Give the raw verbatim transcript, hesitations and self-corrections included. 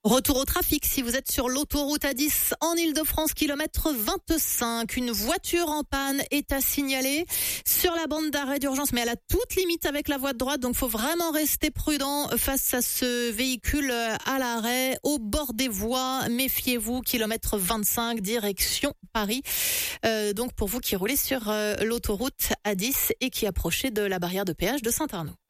Retour au trafic, si vous êtes sur l'autoroute A dix en Ile-de-France, kilomètre vingt-cinq, une voiture en panne est à signaler sur la bande d'arrêt d'urgence, mais elle a toute limite avec la voie de droite, donc faut vraiment rester prudent face à ce véhicule à l'arrêt, au bord des voies. Méfiez-vous, kilomètre vingt-cinq, direction Paris. Euh, donc pour vous qui roulez sur euh, l'autoroute A dix et qui approchez de la barrière de péage de Saint-Arnaud.